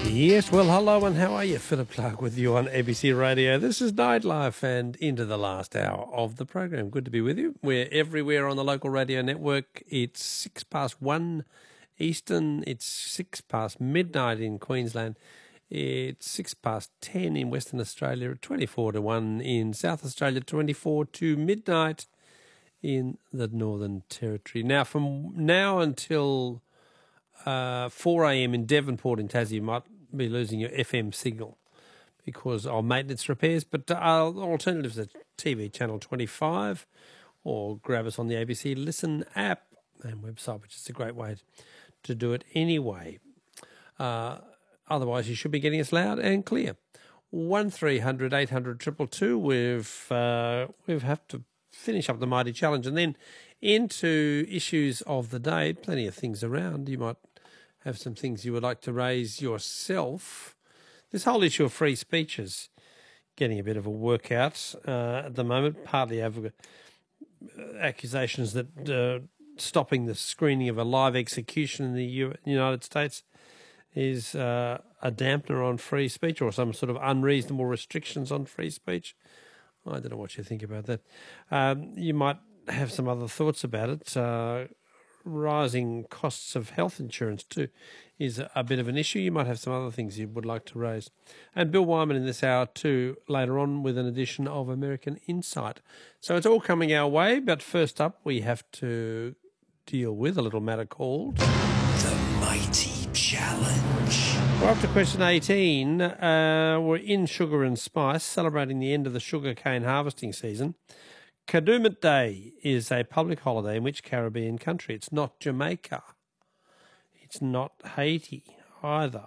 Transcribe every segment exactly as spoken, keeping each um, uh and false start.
Yes, well, hello and how are you? Philip Clark with you on A B C Radio. This is Nightlife and into the last hour of the program. Good to be with you. We're everywhere on the local radio network. It's six past one Eastern. It's six past midnight in Queensland. It's six past ten in Western Australia, twenty-four to one in South Australia, twenty-four to midnight in the Northern Territory. Now, from now until uh, four a.m. in Devonport in Tassie, you might be losing your F M signal because of maintenance repairs, but uh, alternatives are T V channel twenty-five or grab us on the A B C Listen app and website, which is a great way to do it anyway. Uh, otherwise, you should be getting us loud and clear. one three hundred eight hundred two two two. We've, uh, we've have to finish up the Mighty Challenge and then into issues of the day. Plenty of things around. You might have some things you would like to raise yourself. This whole issue of free speech is getting a bit of a workout uh, at the moment, partly over accusations that uh, stopping the screening of a live execution in the U- United States is uh, a dampener on free speech or some sort of unreasonable restrictions on free speech. I don't know what you think about that. Um, you might have some other thoughts about it. Uh, rising costs of health insurance too is a bit of an issue. You might have some other things you would like to raise. And Bill Wyman in this hour too, later on with an edition of American Insight. So it's all coming our way, but first up we have to deal with a little matter called The Mighty Challenge. We're up to question eighteen. Uh, we're in Sugar and Spice, celebrating the end of the sugarcane harvesting season. Kadooment Day is a public holiday in which Caribbean country? It's not Jamaica. It's not Haiti either.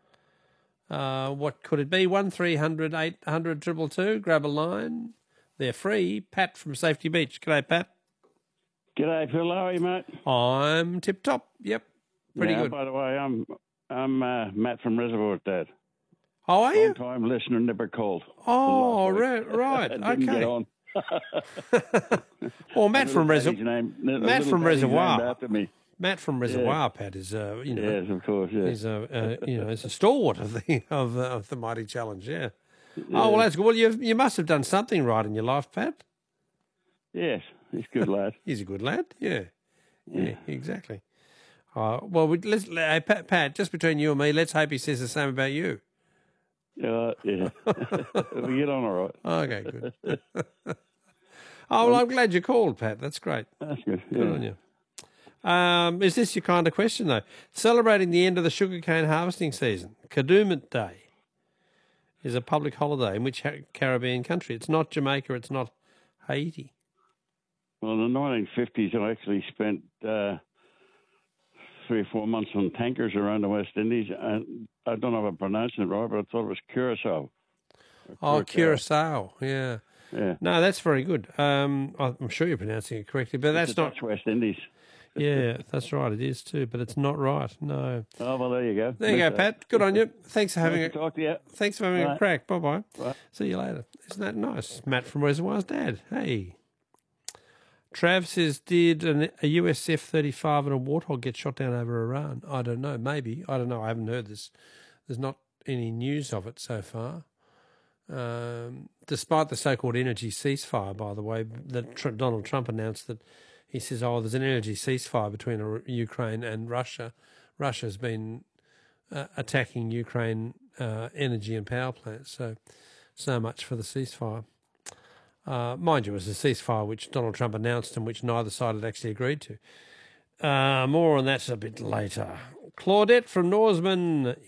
Uh, what could it be? one three hundred eight hundred two two two. Grab a line. They're free. Pat from Safety Beach. G'day, Pat. G'day, Phil. How are you, mate? I'm tip-top. Yep. Pretty yeah, good. By the way, I'm I'm uh, Matt from Reservoir, Dad. How are you? Long time listener, never called. Oh, right. right. Didn't okay. Get on. Well, Matt from Reservoir. Matt from Reservoir. After me. Matt from Reservoir, yeah. Pat is, uh, you know, yes, of course, yeah. He's a, uh, you know, he's a stalwart of the of the, of the Mighty Challenge, yeah. yeah. Oh well, that's good. Well, you you must have done something right in your life, Pat. Yes, he's a good lad. He's a good lad, yeah, yeah, yeah exactly. Uh, well, we, let's uh, Pat, Pat, just between you and me, let's hope he says the same about you. Uh, yeah, we get on all right. Okay, good. Oh, well, I'm glad you called, Pat. That's great. That's good. Good yeah. on you. Um, is this your kind of question, though? Celebrating the end of the sugarcane harvesting season, Kadooment Day is a public holiday in which Caribbean country? It's not Jamaica. It's not Haiti. Well, in the nineteen fifties, I actually spent uh, three or four months on tankers around the West Indies, and I don't know if I'm pronouncing it right, but I thought it was Curacao. Oh, Curacao, yeah. Yeah. No, that's very good. Um, I'm sure you're pronouncing it correctly, but that's it's not Dutch West Indies. Yeah, that's right. It is too, but it's not right. No. Oh well, there you go. There you go, Pat. Good on you. Thanks for having nice a talk to you. Thanks for having Bye. a crack. Bye bye. Bye. See you later. Isn't that nice? Matt from Reservoir's dad. Hey. Trav says, did an, a U S F thirty-five and a Warthog get shot down over Iran? I don't know. Maybe. I don't know. I haven't heard this. There's not any news of it so far. Um, despite the so-called energy ceasefire, by the way, that Tr- Donald Trump announced that he says, oh, there's an energy ceasefire between uh, Ukraine and Russia. Russia's been uh, attacking Ukraine uh, energy and power plants. So, so much for the ceasefire. Uh, mind you, it was a ceasefire which Donald Trump announced and which neither side had actually agreed to. Uh, more on that a bit later. Claudette from Norseman